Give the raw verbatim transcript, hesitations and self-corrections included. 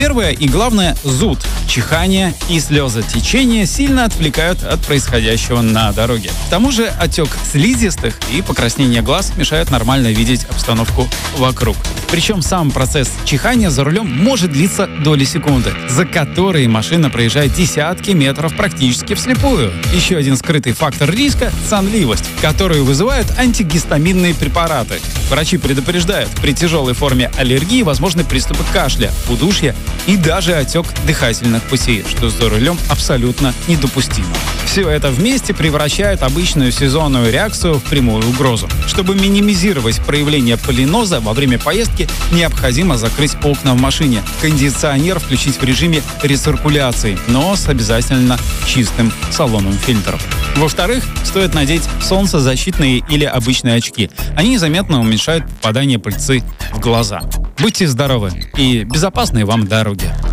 Первое и главное – зуд, чихание и слезотечение сильно отвлекают от происходящего на дороге. К тому же отек слизистых и покраснение глаз мешают нормально видеть обстановку вокруг. Причем сам процесс чихания за рулем может длиться доли секунды, за которые машина проезжает десятки метров практически вслепую. Еще один скрытый фактор риска – сонливость, которую вызывают антигистаминные препараты. Врачи предупреждают, при тяжелой форме аллергии возможны приступы кашля, удушья и даже отек дыхательных путей, что за рулем абсолютно недопустимо. Все это вместе превращает обычную сезонную реакцию в прямую угрозу. Чтобы минимизировать проявление полиноза во время поездки, необходимо закрыть окна в машине, кондиционер включить в режиме рециркуляции, но с обязательно чистым салонным фильтром. Во-вторых, стоит надеть солнцезащитные или обычные очки. Они заметно уменьшают попадание пыльцы в глаза. Будьте здоровы и безопасной вам дороги.